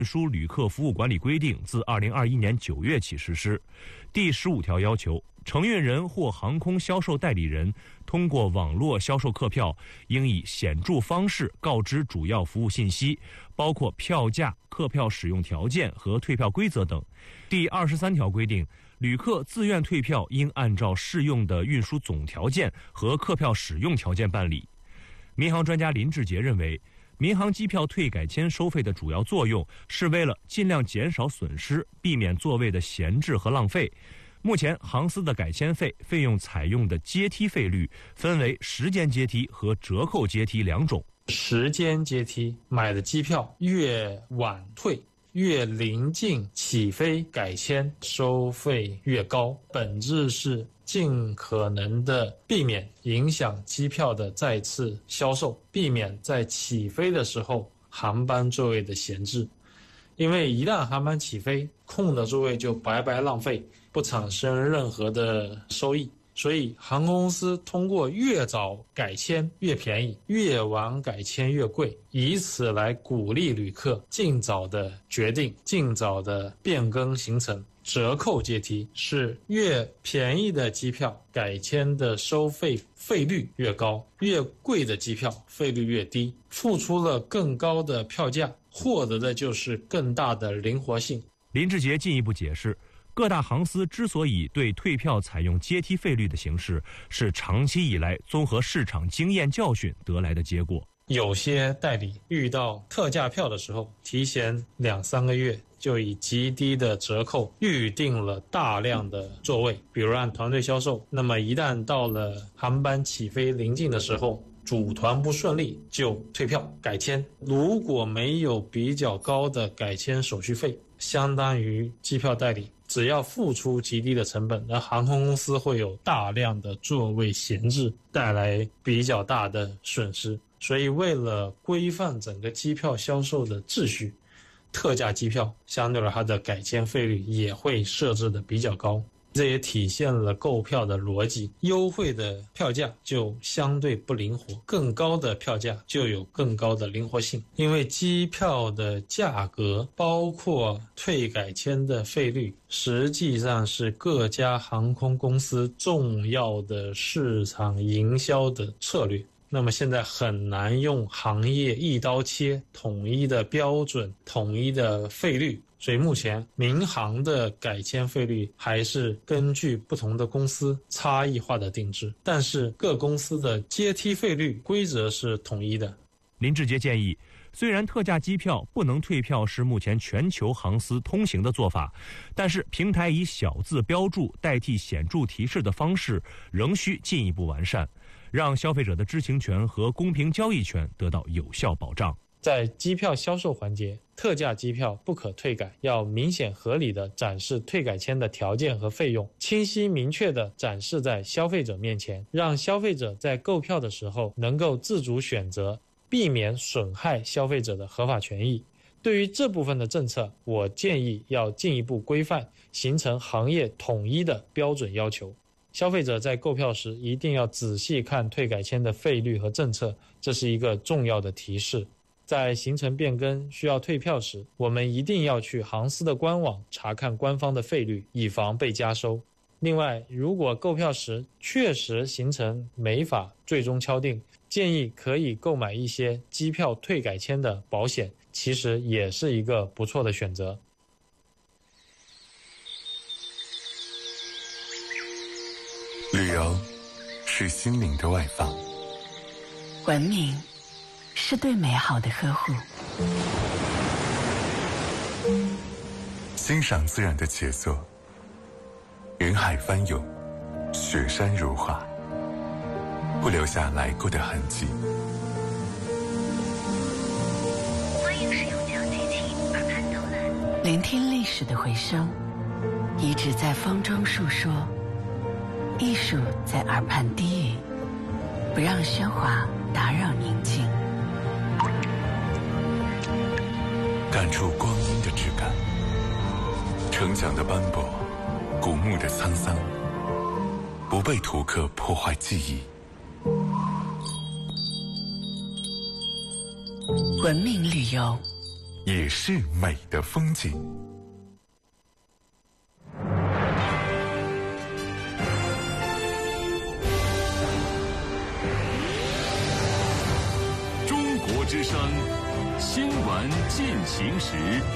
运输旅客服务管理规定自2021年9月起实施。第15条要求，承运人或航空销售代理人通过网络销售客票，应以显著方式告知主要服务信息，包括票价、客票使用条件和退票规则等。第23条规定，旅客自愿退票应按照适用的运输总条件和客票使用条件办理。民航专家林志杰认为，民航机票退改签收费的主要作用是为了尽量减少损失，避免座位的闲置和浪费。目前航司的改签费用采用的阶梯费率分为时间阶梯和折扣阶梯两种。 时间阶梯买的机票越晚退，越临近起飞改签收费越高，本质是尽可能的避免影响机票的再次销售，避免在起飞的时候航班座位的闲置。因为一旦航班起飞，空的座位就白白浪费，不产生任何的收益。所以航空公司通过越早改签越便宜，越晚改签越贵，以此来鼓励旅客尽早的决定，尽早的变更行程。折扣阶梯是越便宜的机票改签的收费费率越高，越贵的机票费率越低，付出了更高的票价，获得的就是更大的灵活性。 林志杰进一步解释，各大航司之所以对退票采用阶梯费率的形式，是长期以来综合市场经验教训得来的结果。 有些代理遇到特价票的时候，提前2-3个月就以极低的折扣预定了大量的座位，比如按团队销售，那么一旦到了航班起飞临近的时候，组团不顺利就退票改签。如果没有比较高的改签手续费，相当于机票代理只要付出极低的成本，而航空公司会有大量的座位闲置，带来比较大的损失。所以为了规范整个机票销售的秩序，特价机票相对来它的改签费率也会设置的比较高，这也体现了购票的逻辑。优惠的票价就相对不灵活，更高的票价就有更高的灵活性。因为机票的价格包括退改签的费率，实际上是各家航空公司重要的市场营销的策略。那么现在很难用行业一刀切，统一的标准，统一的费率。所以目前民航的改签费率还是根据不同的公司差异化的定制，但是各公司的阶梯费率规则是统一的。 林志杰建议，虽然特价机票不能退票是目前全球航司通行的做法，但是平台以小字标注代替显著提示的方式仍需进一步完善，让消费者的知情权和公平交易权得到有效保障。 在机票销售环节，特价机票不可退改，要明显合理地展示退改签的条件和费用，清晰明确地展示在消费者面前，让消费者在购票的时候能够自主选择，避免损害消费者的合法权益。对于这部分的政策，我建议要进一步规范，形成行业统一的标准要求。消费者在购票时一定要仔细看退改签的费率和政策，这是一个重要的提示。在行程变更需要退票时，我们一定要去航司的官网查看官方的费率，以防被加收。另外，如果购票时确实行程没法最终敲定，建议可以购买一些机票退改签的保险，其实也是一个不错的选择。 旅游是心灵的外放， 文明是对美好的呵护， 欣赏自然的杰作，云海翻涌，雪山如画，不留下来过的痕迹。 欢迎使用调节器耳畔导览，聆听历史的回声，遗址在风中述说，艺术在耳畔低语，不让喧哗打扰宁静。 感触光阴的质感，城墙的斑驳，古墓的沧桑，不被图刻破坏记忆。 文明旅游， 也是美的风景。 中国之声新闻进行时。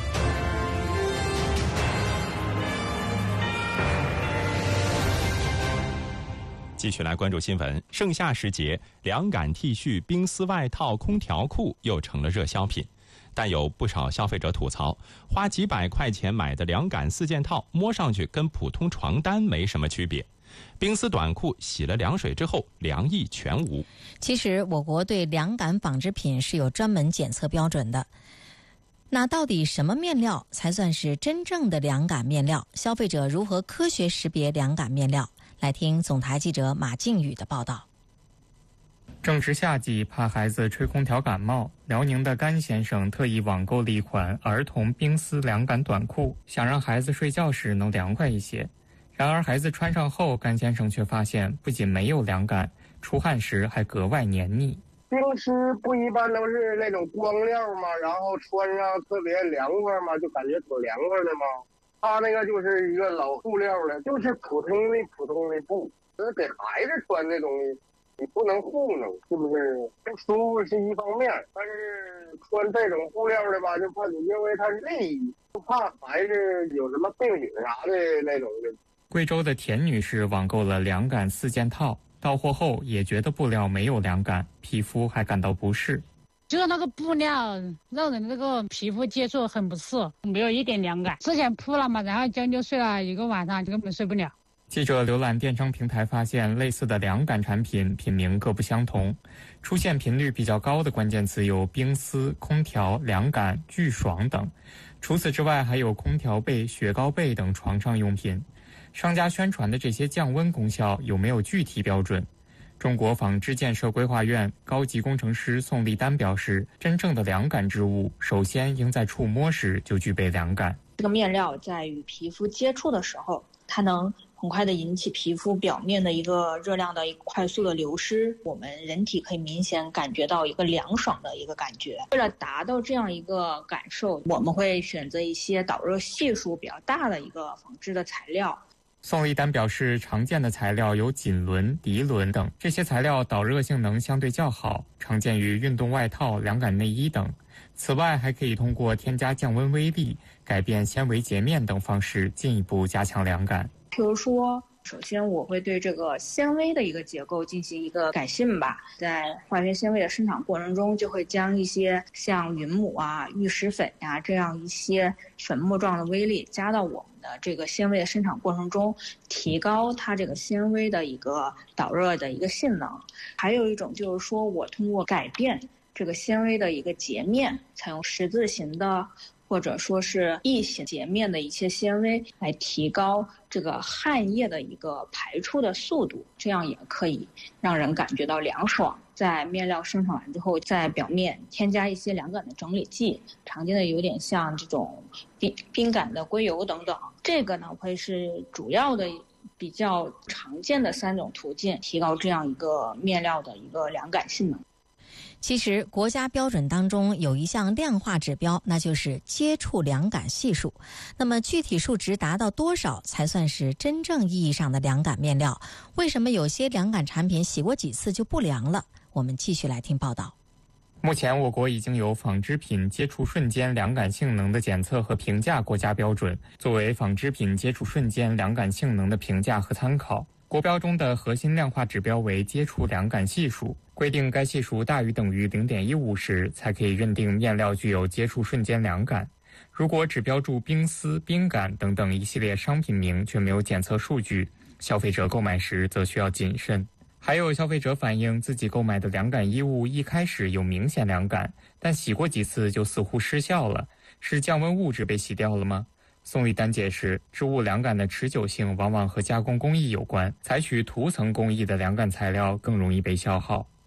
继续来关注新闻。盛夏时节，凉感 T 恤、冰丝外套、空调裤又成了热销品。但有不少消费者吐槽，花几百块钱买的凉感4件套，摸上去跟普通床单没什么区别。冰丝短裤洗了凉水之后，凉意全无。 其实，我国对凉感纺织品是有专门检测标准的。那到底什么面料才算是真正的凉感面料？消费者如何科学识别凉感面料？来听总台记者马靖宇的报道。 正值夏季，怕孩子吹空调感冒，辽宁的甘先生特意网购了一款儿童冰丝凉感短裤，想让孩子睡觉时能凉快一些。然而孩子穿上后，甘先生却发现不仅没有凉感，出汗时还格外黏腻。 冰丝不一般都是那种光料吗？然后穿上特别凉快嘛，就感觉挺凉快的嘛。它那个就是一个老布料的，就是普通的布，就是给孩子穿的东西，你不能糊弄，是不是？不舒服是一方面，但是穿这种布料的吧，就怕你因为它是内衣，就怕孩子有什么病菌啥的那种的。 贵州的田女士网购了凉感4件套，到货后也觉得布料没有凉感，皮肤还感到不适。 就是那个布料让人这个皮肤接触很不适，没有一点凉感。之前铺了嘛，然后将就睡了1个晚上，就根本睡不了。 记者浏览电商平台发现，类似的凉感产品品名各不相同，出现频率比较高的关键词有冰丝、空调、凉感、巨爽等。除此之外，还有空调被、雪糕被等床上用品。商家宣传的这些降温功效有没有具体标准？中国纺织建设规划院高级工程师宋立丹表示，真正的凉感织物首先应在触摸时就具备凉感。 这个面料在与皮肤接触的时候，它能很快的引起皮肤表面的一个热量的一个快速的流失，我们人体可以明显感觉到一个凉爽的一个感觉。为了达到这样一个感受，我们会选择一些导热系数比较大的一个纺织的材料。 宋立丹表示，常见的材料有锦纶、涤纶等，这些材料导热性能相对较好，常见于运动外套、凉感内衣等。此外，还可以通过添加降温微粒、改变纤维截面等方式进一步加强凉感。 譬如说，首先我会对这个纤维的一个结构进行一个改进吧，在化学纤维的生产过程中，就会将一些像云母啊、玉石粉呀这样一些粉末状的微粒加到我们的这个纤维的生产过程中，提高它这个纤维的一个导热的一个性能。还有一种就是说，我通过改变这个纤维的一个截面，采用十字形的或者说是异形截面的一些纤维，来提高这个汗液的一个排出的速度，这样也可以让人感觉到凉爽。在面料生产完之后，在表面添加一些凉感的整理剂，常见的有点像这种冰感的硅油等等。这个呢会是主要的比较常见的3种途径，提高这样一个面料的一个凉感性能。 其实国家标准当中有一项量化指标，那就是接触凉感系数。那么具体数值达到多少才算是真正意义上的凉感面料？为什么有些凉感产品洗过几次就不凉了？我们继续来听报道。 目前我国已经有纺织品接触瞬间凉感性能的检测和评价国家标准，作为纺织品接触瞬间凉感性能的评价和参考。国标中的核心量化指标为接触凉感系数，规定该系数大于等于 0.15 时，才可以认定面料具有接触瞬间凉感。如果只标注冰丝、冰感等等一系列商品名，却没有检测数据，消费者购买时则需要谨慎。还有消费者反映，自己购买的凉感衣物一开始有明显凉感，但洗过几次就似乎失效了，是降温物质被洗掉了吗？宋立丹解释，织物凉感的持久性往往和加工工艺有关，采取涂层工艺的凉感材料更容易被消耗。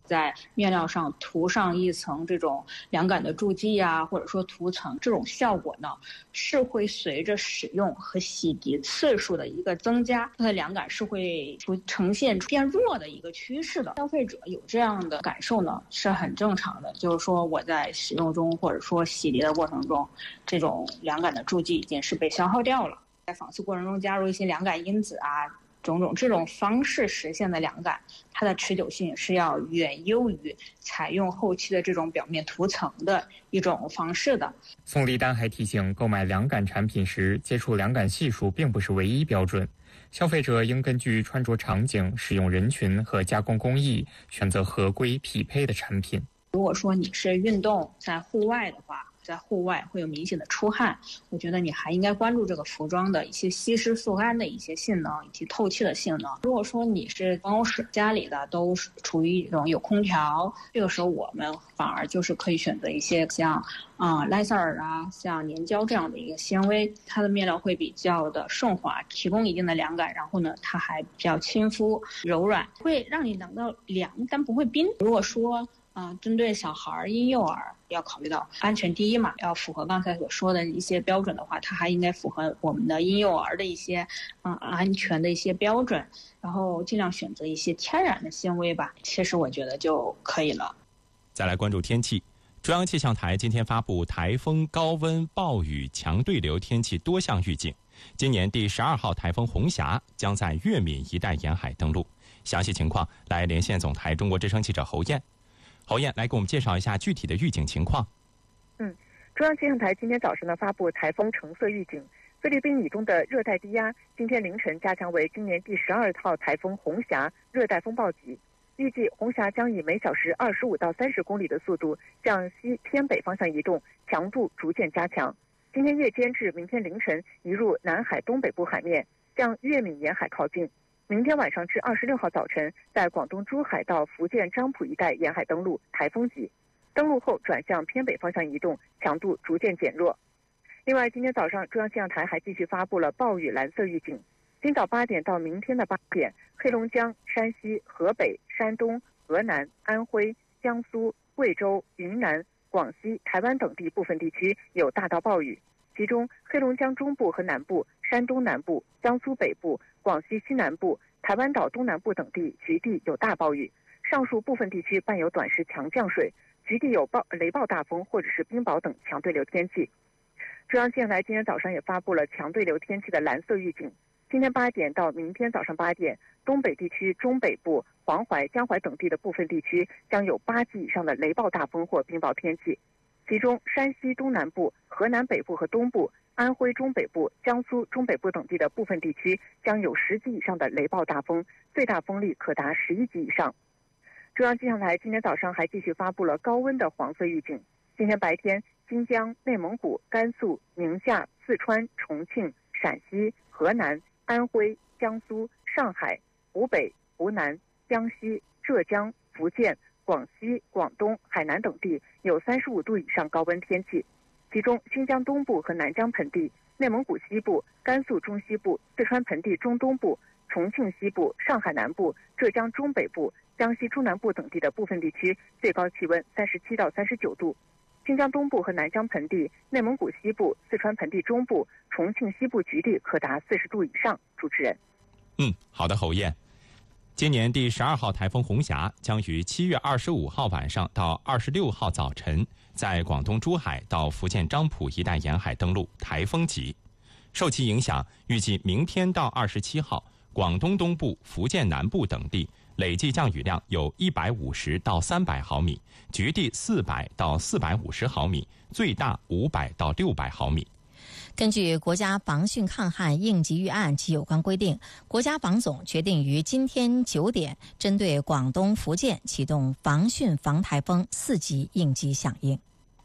在面料上涂上一层这种凉感的助剂啊，或者说涂层，这种效果呢是会随着使用和洗涤次数的一个增加，它的凉感是会呈现变弱的一个趋势的。消费者有这样的感受呢是很正常的，就是说我在使用中或者说洗涤的过程中，这种凉感的助剂已经是被消耗掉了。在仿刺过程中加入一些凉感因子啊，种种这种方式实现的凉感，它的持久性是要远优于采用后期的这种表面涂层的一种方式的。 宋丽丹还提醒，购买凉感产品时，接触凉感系数并不是唯一标准，消费者应根据穿着场景、使用人群和加工工艺，选择合规匹配的产品。 如果说你是运动在户外的话，在户外会有明显的出汗，我觉得你还应该关注这个服装的一些吸湿速干的一些性能以及透气的性能。如果说你是办公室家里的都处于一种有空调，这个时候我们反而就是可以选择一些像Lyocell 啊，像粘胶这样的一个纤维，它的面料会比较的顺滑，提供一定的凉感，然后呢它还比较亲肤柔软，会让你感到凉但不会冰。如果说针对小孩婴幼儿要考虑到安全第一嘛，要符合刚才所说的一些标准的话，它还应该符合我们的婴幼儿的一些安全的一些标准，然后尽量选择一些天然的纤维吧，其实我觉得就可以了。 再来关注天气，中央气象台今天发布台风、高温、暴雨、强对流天气多项预警。今年第12号台风红霞将在粤闽一带沿海登陆。详细情况来连线总台中国之声记者侯燕。侯燕来给我们介绍一下具体的预警情况。 中央气象台今天早上呢发布台风橙色预警，菲律宾以东的热带低压今天凌晨加强为今年第12号台风红霞热带风暴级，预计红霞将以每小时25到30公里的速度向西偏北方向移动，强度逐渐加强。今天夜间至明天凌晨移入南海东北部海面，向粤闽沿海靠近。明天晚上至26号早晨，在广东珠海到福建漳浦一带沿海登陆，台风级。登陆后转向偏北方向移动，强度逐渐减弱。另外，今天早上中央气象台还继续发布了暴雨蓝色预警。今早8点到明天的8点，黑龙江、山西、河北、山东、河南、安徽、江苏、贵州、云南、广西、台湾等地部分地区有大到暴雨，其中黑龙江中部和南部、山东南部、江苏北部、广西西南部、台湾岛东南部等地局地有大暴雨，上述部分地区伴有短时强降水，局地有雷暴大风或者是冰雹等强对流天气。中央气象台今天早上也发布了强对流天气的蓝色预警。今天8点到明天早上8点，东北地区、中北部、黄淮、江淮等地的部分地区将有8级以上的雷暴大风或冰雹天气，其中山西东南部、河南北部和东部、安徽中北部、江苏中北部等地的部分地区将有10级以上的雷暴大风，最大风力可达11级以上。中央气象台今天早上还继续发布了高温的黄色预警。今天白天，新疆、内蒙古、甘肃、宁夏、四川、重庆、陕西、河南、安徽、江苏、上海、湖北、湖南、江西、浙江、福建、广西、广东、海南等地有35度以上高温天气，其中新疆东部和南疆盆地、内蒙古西部、甘肃中西部、四川盆地中东部、重庆西部、上海南部、浙江中北部、江西中南部等地的部分地区最高气温37到39度。新疆东部和南疆盆地、内蒙古西部、四川盆地中部、重庆西部局地可达40度以上。主持人。 好的，侯燕。今年第12号台风红霞将于7月25号晚上到26号早晨，在广东珠海到福建漳浦一带沿海登陆，台风级。受其影响，预计明天到27号，广东东部、福建南部等地累计降雨量有150到300毫米，局地400到450毫米，最大500到600毫米。 根据国家防汛抗旱应急预案及有关规定，国家防总决定于今天9点针对广东、福建启动防汛防台风4级应急响应。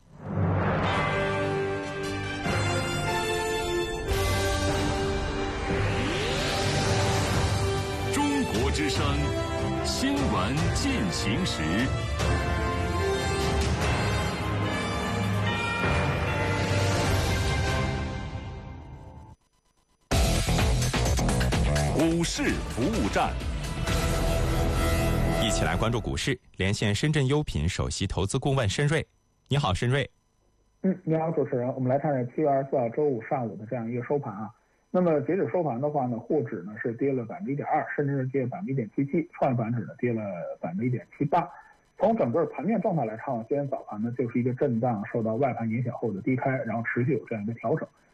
中国之声新闻进行时。股市服务站。 一起来关注股市，连线深圳优品首席投资顾问申瑞。你好，申瑞。 你好，主持人。我们来看7月24号周五上午的这样一个收盘啊。那么截止收盘的话呢，沪指呢是跌了1.2%，深圳是跌了1.77%，创业板指呢跌了1.78%。从整个盘面状态来看，今天早盘呢就是一个震荡，受到外盘影响后的低开，然后持续有这样一个调整。